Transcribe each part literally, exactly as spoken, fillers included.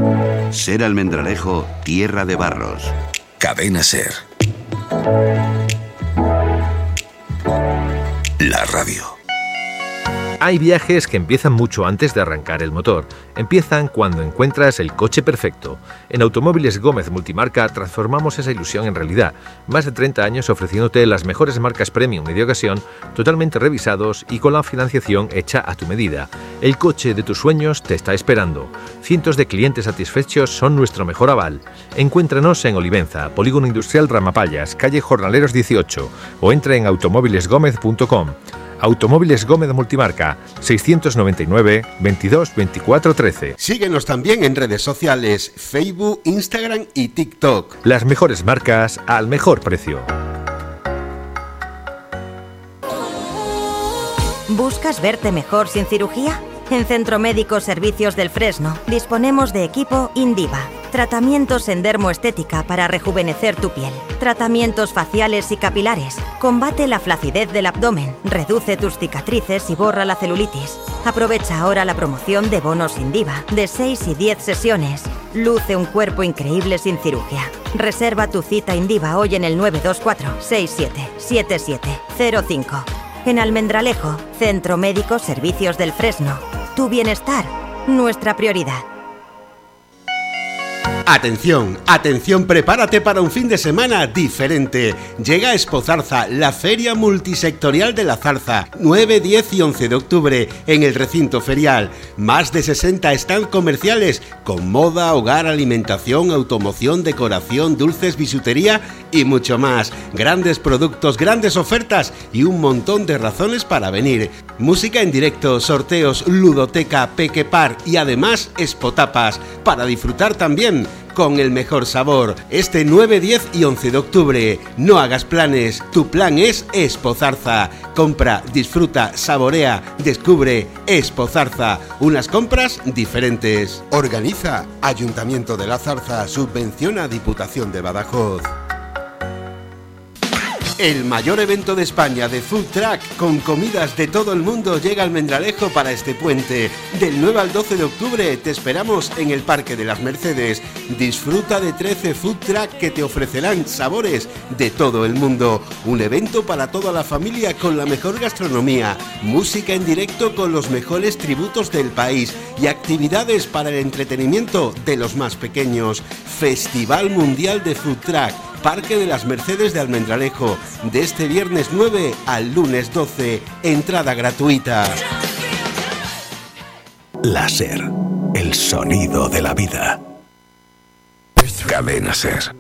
Ser Almendralejo, tierra de barros. Cadena Ser. La radio. Hay viajes que empiezan mucho antes de arrancar el motor. Empiezan cuando encuentras el coche perfecto. En Automóviles Gómez Multimarca transformamos esa ilusión en realidad. Más de treinta años ofreciéndote las mejores marcas premium y de ocasión, totalmente revisados y con la financiación hecha a tu medida. El coche de tus sueños te está esperando. Cientos de clientes satisfechos son nuestro mejor aval. Encuéntranos en Olivenza, Polígono Industrial Ramapallas, calle Jornaleros dieciocho, o entra en automóviles gómez punto com. Automóviles Gómez Multimarca, seiscientos noventa y nueve, veintidós, veinticuatro, trece. Síguenos también en redes sociales, Facebook, Instagram y TikTok. Las mejores marcas al mejor precio. ¿Buscas verte mejor sin cirugía? En Centro Médico Servicios del Fresno disponemos de equipo Indiva. Tratamientos en dermoestética para rejuvenecer tu piel. Tratamientos faciales y capilares. Combate la flacidez del abdomen. Reduce tus cicatrices y borra la celulitis. Aprovecha ahora la promoción de bonos Indiva de seis y diez sesiones. Luce un cuerpo increíble sin cirugía. Reserva tu cita Indiva hoy en el nueve dos cuatro, seis siete, siete siete cero cinco. En Almendralejo, Centro Médico Servicios del Fresno. Tu bienestar, nuestra prioridad. Atención, atención, prepárate para un fin de semana diferente. Llega a Expozarza, la feria multisectorial de la zarza, nueve, diez y once de octubre en el recinto ferial. Más de sesenta stands comerciales con moda, hogar, alimentación, automoción, decoración, dulces, bisutería y mucho más. Grandes productos, grandes ofertas y un montón de razones para venir. Música en directo, sorteos, ludoteca, pequepar y además expotapas para disfrutar también con el mejor sabor. Este nueve, diez y once de octubre. No hagas planes, tu plan es Expozarza. Compra, disfruta, saborea, descubre Expozarza. Unas compras diferentes. Organiza Ayuntamiento de la Zarza, subvenciona Diputación de Badajoz. El mayor evento de España de Food Truck con comidas de todo el mundo llega al Almendralejo para este puente. Del nueve al doce de octubre te esperamos en el Parque de las Mercedes. Disfruta de trece Food Truck que te ofrecerán sabores de todo el mundo. Un evento para toda la familia con la mejor gastronomía, música en directo con los mejores tributos del país y actividades para el entretenimiento de los más pequeños. Festival Mundial de Food Truck. Parque de las Mercedes de Almendralejo, de este viernes nueve al lunes doce, entrada gratuita. Láser, el sonido de la vida. Cadena Ser.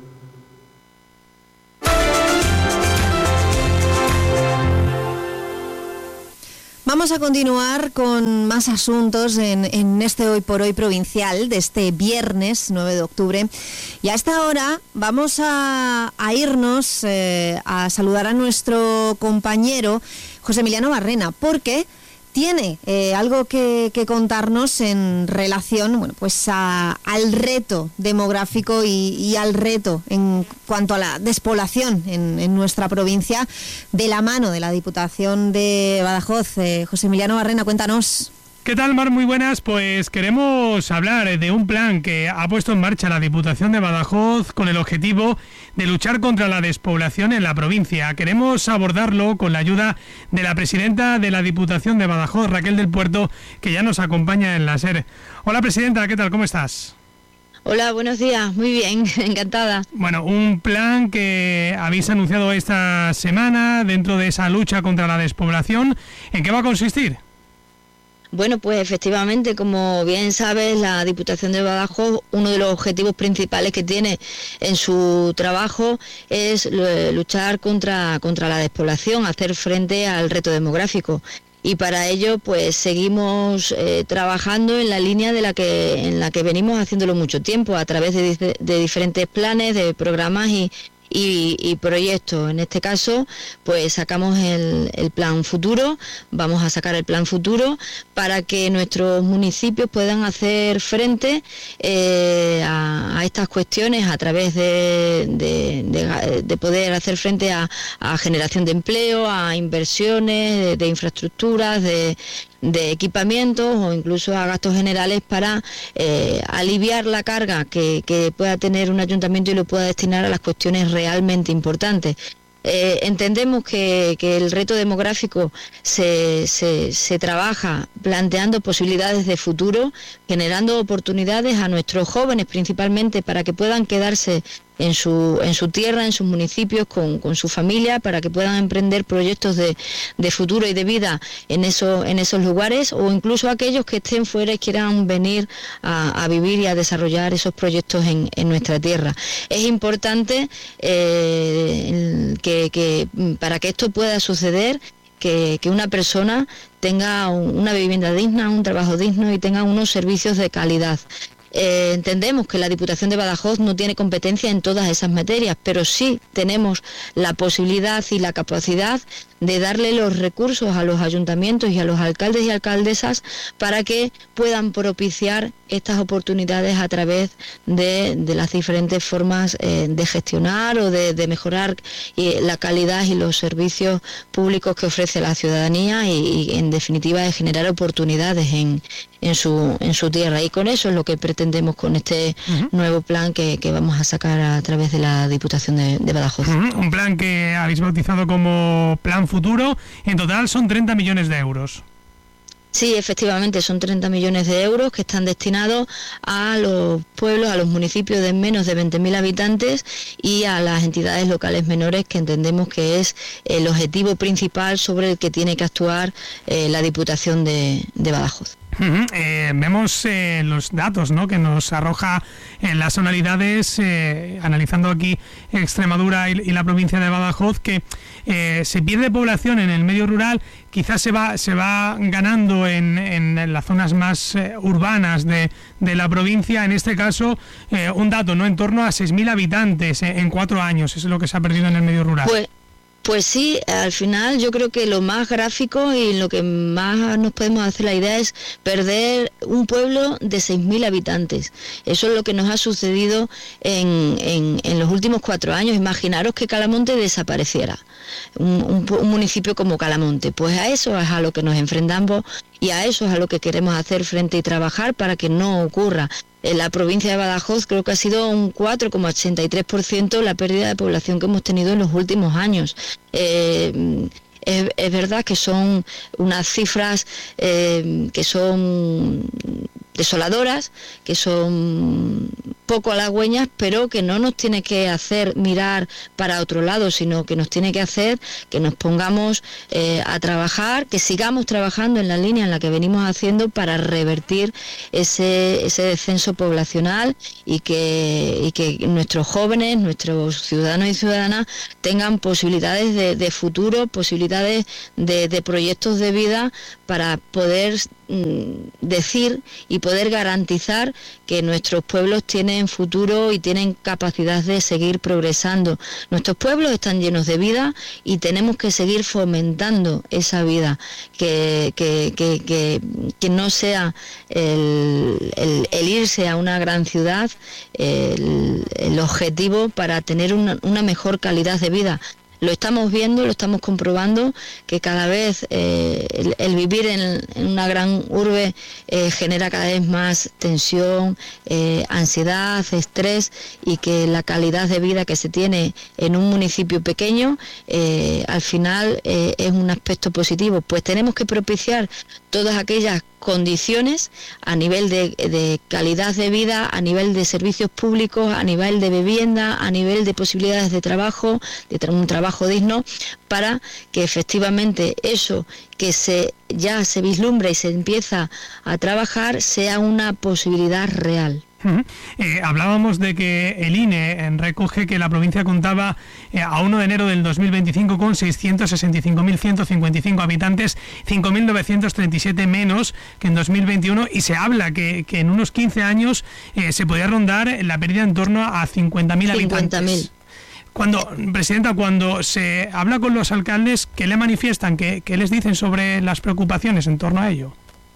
Vamos a continuar con más asuntos en, en este Hoy por Hoy provincial de este viernes nueve de octubre. Y a esta hora vamos a, a irnos eh, a saludar a nuestro compañero José Emiliano Barrena, porque tiene eh, algo que, que contarnos en relación, bueno, pues a, al reto demográfico y, y al reto en cuanto a la despoblación en, en nuestra provincia, de la mano de la Diputación de Badajoz. Eh, José Emiliano Barrena, cuéntanos. ¿Qué tal, Mar? Muy buenas. Pues queremos hablar de un plan que ha puesto en marcha la Diputación de Badajoz con el objetivo de luchar contra la despoblación en la provincia. Queremos abordarlo con la ayuda de la presidenta de la Diputación de Badajoz, Raquel del Puerto, que ya nos acompaña en la SER. Hola, presidenta, ¿qué tal? ¿Cómo estás? Hola, buenos días. Muy bien, encantada. Bueno, un plan que habéis anunciado esta semana dentro de esa lucha contra la despoblación. ¿En qué va a consistir? Bueno, pues efectivamente, como bien sabes, la Diputación de Badajoz, uno de los objetivos principales que tiene en su trabajo es luchar contra, contra la despoblación, hacer frente al reto demográfico. Y para ello, pues seguimos eh, trabajando en la línea de la que en la que venimos haciéndolo mucho tiempo, a través de, de diferentes planes, de programas y Y, y proyectos. En este caso, pues sacamos el, el plan futuro, vamos a sacar el plan futuro para que nuestros municipios puedan hacer frente eh, a, a estas cuestiones a través de, de, de, de poder hacer frente a, a generación de empleo, a inversiones, de, de infraestructuras, de de equipamientos o incluso a gastos generales para eh, aliviar la carga que, que pueda tener un ayuntamiento y lo pueda destinar a las cuestiones realmente importantes. Eh, entendemos que, que el reto demográfico se, se, se trabaja planteando posibilidades de futuro, generando oportunidades a nuestros jóvenes principalmente para que puedan quedarse en su, en su tierra, en sus municipios, con, con su familia, para que puedan emprender proyectos de, de futuro y de vida en, eso, en esos lugares, o incluso aquellos que estén fuera y quieran venir a, a vivir y a desarrollar esos proyectos en, en nuestra tierra. Es importante eh, que, que para que esto pueda suceder, que, que una persona tenga una vivienda digna, un trabajo digno y tenga unos servicios de calidad. Eh, entendemos que la Diputación de Badajoz no tiene competencia en todas esas materias, pero sí tenemos la posibilidad y la capacidad de darle los recursos a los ayuntamientos y a los alcaldes y alcaldesas para que puedan propiciar estas oportunidades a través de, de las diferentes formas eh, de gestionar o de, de mejorar eh, la calidad y los servicios públicos que ofrece la ciudadanía y, y en definitiva de generar oportunidades en, en, su, en su tierra. Y con eso es lo que pretendemos con este uh-huh. nuevo plan que, que vamos a sacar a través de la Diputación de, de Badajoz. Uh-huh. Un plan que habéis bautizado como Plan Futuro. En total son treinta millones de euros. Sí, efectivamente, son treinta millones de euros que están destinados a los pueblos, a los municipios de menos de veinte mil habitantes y a las entidades locales menores, que entendemos que es el objetivo principal sobre el que tiene que actuar eh, la Diputación de, de Badajoz. Uh-huh. Eh, vemos eh, los datos, ¿no?, que nos arroja en las anualidades, eh, analizando aquí Extremadura y, y la provincia de Badajoz, que eh, se pierde población en el medio rural, quizás se va se va ganando en, en, en las zonas más eh, urbanas de, de la provincia. En este caso, eh, un dato, ¿no?, en torno a seis mil habitantes en, en cuatro años, eso es lo que se ha perdido en el medio rural. Pues... Pues sí, al final yo creo que lo más gráfico y lo que más nos podemos hacer la idea es perder un pueblo de seis mil habitantes. Eso es lo que nos ha sucedido en, en, en los últimos cuatro años. Imaginaros que Calamonte desapareciera, un, un, un municipio como Calamonte. Pues a eso es a lo que nos enfrentamos y a eso es a lo que queremos hacer frente y trabajar para que no ocurra. En la provincia de Badajoz creo que ha sido un cuatro coma ochenta y tres por ciento la pérdida de población que hemos tenido en los últimos años. Eh, es, es verdad que son unas cifras eh, que son desoladoras, que son poco halagüeñas, pero que no nos tiene que hacer mirar para otro lado, sino que nos tiene que hacer que nos pongamos eh, a trabajar, que sigamos trabajando en la línea en la que venimos haciendo para revertir ese, ese descenso poblacional y que, y que nuestros jóvenes, nuestros ciudadanos y ciudadanas tengan posibilidades de, de futuro, posibilidades de, de proyectos de vida para poder mm, decir y poder garantizar que nuestros pueblos tienen futuro y tienen capacidad de seguir progresando. Nuestros pueblos están llenos de vida y tenemos que seguir fomentando esa vida, que, que, que, que, que no sea el, el, el irse a una gran ciudad el, el objetivo para tener una, una mejor calidad de vida. Lo estamos viendo, lo estamos comprobando, que cada vez eh, el, el vivir en, en una gran urbe eh, genera cada vez más tensión, eh, ansiedad, estrés, y que la calidad de vida que se tiene en un municipio pequeño eh, al final eh, es un aspecto positivo. Pues tenemos que propiciar todas aquellas condiciones a nivel de, de calidad de vida, a nivel de servicios públicos, a nivel de vivienda, a nivel de posibilidades de trabajo, de tra- un trabajo digno, para que efectivamente eso que se ya se vislumbra y se empieza a trabajar sea una posibilidad real. Uh-huh. Eh, hablábamos de que el I N E recoge que la provincia contaba eh, a uno de enero del dos mil veinticinco con seiscientos sesenta y cinco mil ciento cincuenta y cinco habitantes, cinco mil novecientos treinta y siete menos que en dos mil veintiuno, y se habla que, que en unos quince años eh, se podría rondar la pérdida en torno a cincuenta mil habitantes. Cuando, Presidenta, cuando se habla con los alcaldes, ¿qué le manifiestan? ¿Qué, qué les dicen sobre las preocupaciones en torno a ello?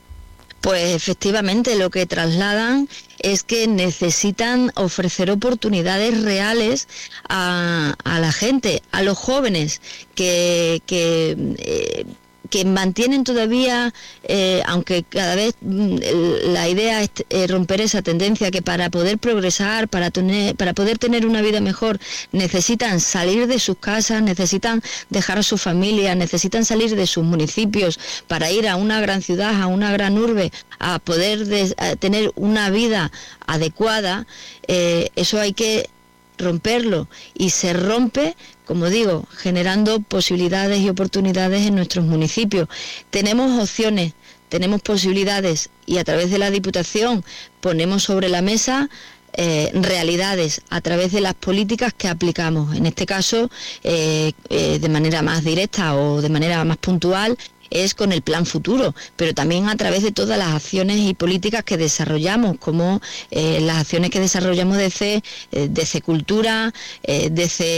Pues efectivamente lo que trasladan es que necesitan ofrecer oportunidades reales a, a la gente, a los jóvenes que, que eh, que mantienen todavía, eh, aunque cada vez mm, la idea es eh, romper esa tendencia, que para poder progresar, para tener, para poder tener una vida mejor, necesitan salir de sus casas, necesitan dejar a su familia, necesitan salir de sus municipios para ir a una gran ciudad, a una gran urbe, a poder de, a tener una vida adecuada. Eh, eso hay que romperlo, y se rompe, como digo, generando posibilidades y oportunidades en nuestros municipios. Tenemos opciones, tenemos posibilidades, y a través de la Diputación ponemos sobre la mesa eh, realidades a través de las políticas que aplicamos. En este caso, eh, eh, de manera más directa o de manera más puntual, es con el Plan Futuro, pero también a través de todas las acciones y políticas que desarrollamos, como eh, las acciones que desarrollamos desde, eh, desde cultura, eh,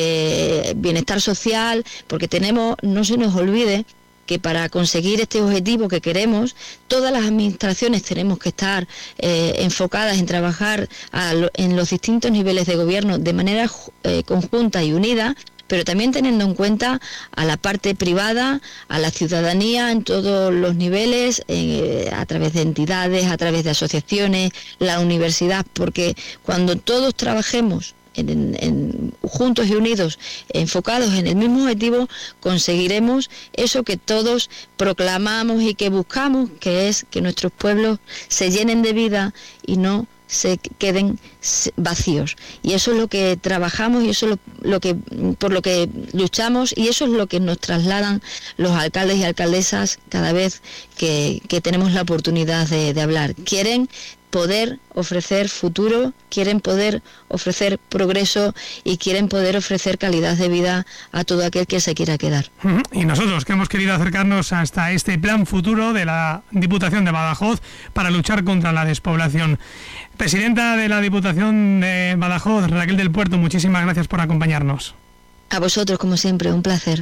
desde bienestar social, porque tenemos, no se nos olvide, que para conseguir este objetivo que queremos, todas las administraciones tenemos que estar eh, enfocadas en trabajar a lo, en los distintos niveles de gobierno de manera eh, conjunta y unida, pero también teniendo en cuenta a la parte privada, a la ciudadanía en todos los niveles, eh, a través de entidades, a través de asociaciones, la universidad, porque cuando todos trabajemos En, en, juntos y unidos, enfocados en el mismo objetivo, conseguiremos eso que todos proclamamos y que buscamos, que es que nuestros pueblos se llenen de vida y no se queden vacíos. Y eso es lo que trabajamos, y eso es lo, lo que por lo que luchamos, y eso es lo que nos trasladan los alcaldes y alcaldesas cada vez que, que tenemos la oportunidad de, de hablar. Quieren poder ofrecer futuro, quieren poder ofrecer progreso y quieren poder ofrecer calidad de vida a todo aquel que se quiera quedar. Y nosotros que hemos querido acercarnos hasta este plan futuro de la Diputación de Badajoz para luchar contra la despoblación. Presidenta de la Diputación de Badajoz, Raquel del Puerto, muchísimas gracias por acompañarnos. A vosotros, como siempre, un placer.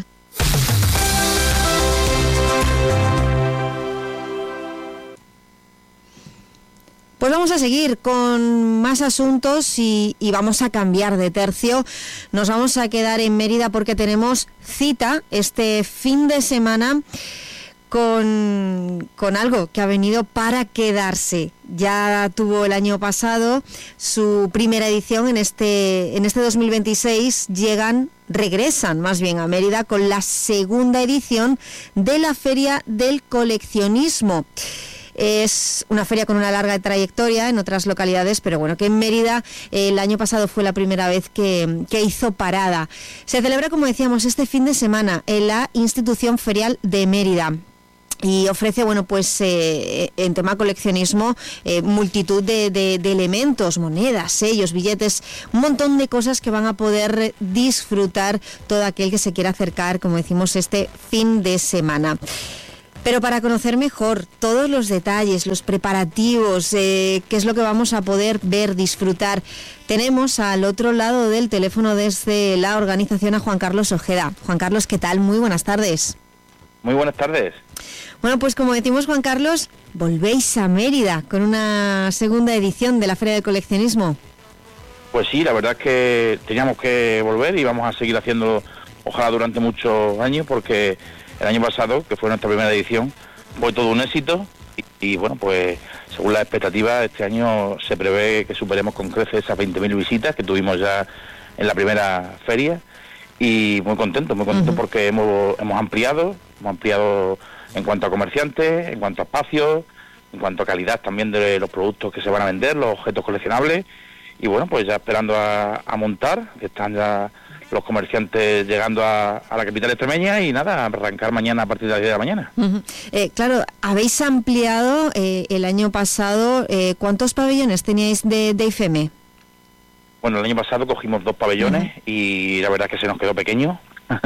Pues vamos a seguir con más asuntos y, y vamos a cambiar de tercio. Nos vamos a quedar en Mérida porque tenemos cita este fin de semana con, con algo que ha venido para quedarse. Ya tuvo el año pasado su primera edición. En este, en este dos mil veintiséis llegan, regresan más bien a Mérida con la segunda edición de la Feria del Coleccionismo. Es una feria con una larga trayectoria en otras localidades, pero bueno, que en Mérida eh, el año pasado fue la primera vez que, que hizo parada. Se celebra, como decíamos, este fin de semana en la Institución Ferial de Mérida. Y ofrece, bueno, pues eh, en tema coleccionismo, eh, multitud de, de, de elementos, monedas, sellos, billetes, un montón de cosas que van a poder disfrutar todo aquel que se quiera acercar, como decimos, este fin de semana. Pero para conocer mejor todos los detalles, los preparativos, eh, qué es lo que vamos a poder ver, disfrutar, tenemos al otro lado del teléfono desde la organización a Juan Carlos Ojeda. Juan Carlos, ¿qué tal? Muy buenas tardes. Muy buenas tardes. Bueno, pues como decimos, Juan Carlos, volvéis a Mérida con una segunda edición de la Feria del Coleccionismo. Pues sí, la verdad es que teníamos que volver y vamos a seguir haciendo, ojalá durante muchos años, porque el año pasado, que fue nuestra primera edición, fue todo un éxito y, y bueno, pues según las expectativas, este año se prevé que superemos con creces esas veinte mil visitas que tuvimos ya en la primera feria, y muy contentos, muy contentos uh-huh. porque hemos, hemos ampliado, hemos ampliado en cuanto a comerciantes, en cuanto a espacios, en cuanto a calidad también de los productos que se van a vender, los objetos coleccionables, y bueno, pues ya esperando a, a montar, que están ya los comerciantes llegando a, a la capital extremeña, y nada, arrancar mañana a partir de las diez de la mañana. Uh-huh. Eh, claro, habéis ampliado eh, el año pasado, eh, ¿cuántos pabellones teníais de, de I F E M E? Bueno, el año pasado cogimos dos pabellones uh-huh. y la verdad es que se nos quedó pequeño.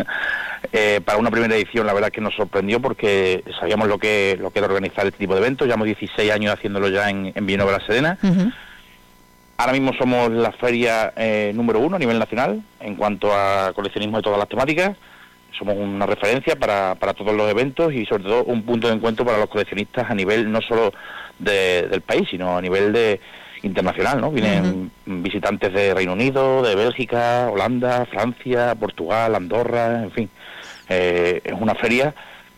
eh, para una primera edición la verdad es que nos sorprendió porque sabíamos lo que lo que era organizar este tipo de eventos, llevamos dieciséis años haciéndolo ya en, en Villanueva de la Serena. Uh-huh. Ahora mismo somos la feria eh, número uno a nivel nacional en cuanto a coleccionismo de todas las temáticas. Somos una referencia para, para todos los eventos y sobre todo un punto de encuentro para los coleccionistas a nivel no solo de, del país, sino a nivel de internacional, ¿no? Vienen uh-huh. visitantes de Reino Unido, de Bélgica, Holanda, Francia, Portugal, Andorra, en fin. Eh, es una feria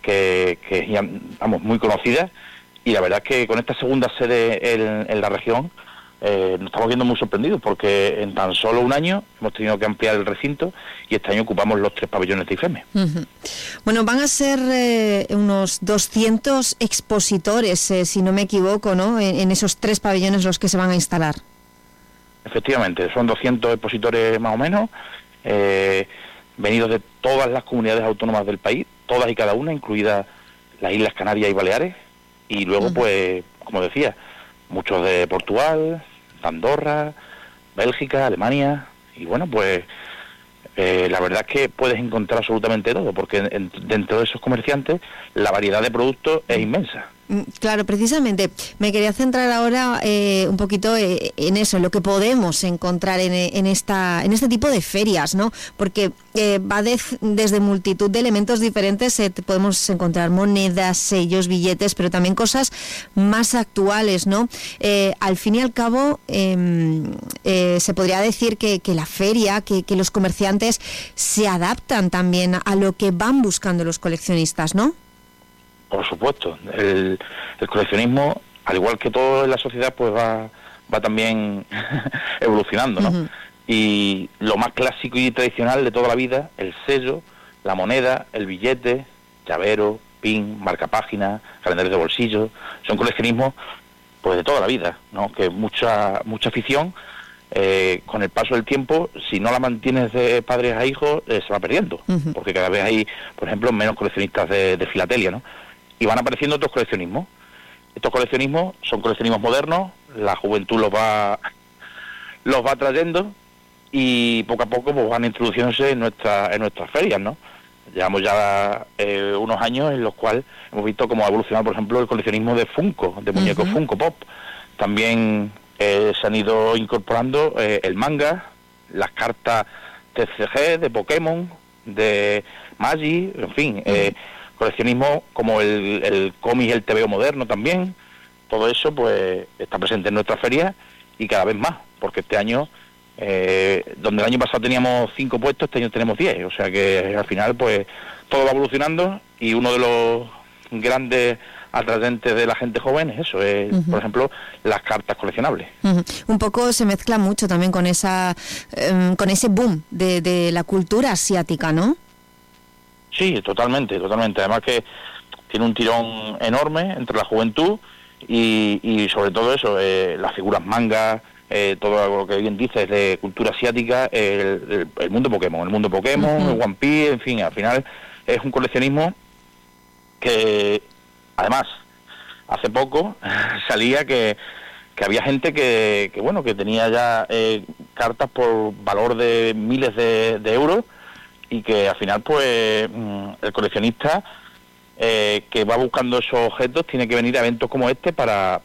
que, que ya, vamos, muy conocida, y la verdad es que con esta segunda sede en, en la región eh, nos estamos viendo muy sorprendidos, porque en tan solo un año hemos tenido que ampliar el recinto y este año ocupamos los tres pabellones de IFEME. Uh-huh. Bueno, van a ser eh, unos doscientos expositores, eh, si no me equivoco, ¿no?, en, en esos tres pabellones los que se van a instalar. Efectivamente, son doscientos expositores más o menos, eh, venidos de todas las comunidades autónomas del país, todas y cada una, incluidas las Islas Canarias y Baleares, y luego, uh-huh. pues, como decía, muchos de Portugal, de Andorra, Bélgica, Alemania, y bueno, pues eh, la verdad es que puedes encontrar absolutamente todo, porque en, dentro de esos comerciantes la variedad de productos es inmensa. Claro, precisamente, me quería centrar ahora eh, un poquito eh, en eso, en lo que podemos encontrar en, en esta en este tipo de ferias, ¿no? Porque eh, va de, desde multitud de elementos diferentes, eh, podemos encontrar monedas, sellos, billetes, pero también cosas más actuales, ¿no? Eh, al fin y al cabo, eh, eh, se podría decir que, que la feria, que, que los comerciantes se adaptan también a lo que van buscando los coleccionistas, ¿no? Por supuesto, el, el coleccionismo, al igual que todo en la sociedad, pues va va también evolucionando, ¿no? Uh-huh. Y lo más clásico y tradicional de toda la vida, el sello, la moneda, el billete, llavero, pin, marcapágina, calendario de bolsillo, son coleccionismos pues de toda la vida, ¿no? Que mucha mucha afición, eh, con el paso del tiempo, si no la mantienes de padres a hijos, eh, se va perdiendo, uh-huh. porque cada vez hay, por ejemplo, menos coleccionistas de, de filatelia, ¿no? Y van apareciendo otros coleccionismos. Estos coleccionismos son coleccionismos modernos, la juventud los va los va trayendo y poco a poco pues van introduciéndose en nuestra, en nuestras ferias, ¿no? Llevamos ya eh, unos años en los cuales hemos visto cómo ha evolucionado, por ejemplo, el coleccionismo de Funko, de muñecos uh-huh. Funko Pop. También eh, se han ido incorporando eh, el manga, las cartas T C G, de Pokémon, de Magic, en fin... Uh-huh. eh, coleccionismo como el, el cómic y el tebeo moderno también, todo eso pues está presente en nuestra feria y cada vez más, porque este año, eh, donde el año pasado teníamos cinco puestos, este año tenemos diez, o sea que al final pues todo va evolucionando y uno de los grandes atrayentes de la gente joven es eso, es, uh-huh. por ejemplo, las cartas coleccionables. Uh-huh. Un poco se mezcla mucho también con esa um, con ese boom de, de la cultura asiática, ¿no? Sí, totalmente, totalmente. Además que tiene un tirón enorme entre la juventud y, y sobre todo eso, eh, las figuras mangas, eh, todo lo que bien dices de cultura asiática, el, el, el mundo Pokémon, el mundo Pokémon, uh-huh. el One Piece, en fin, al final es un coleccionismo que, además, hace poco salía que, que había gente que, que, bueno, que tenía ya eh, cartas por valor de miles de, de euros, y que al final pues el coleccionista eh, que va buscando esos objetos tiene que venir a eventos como este para,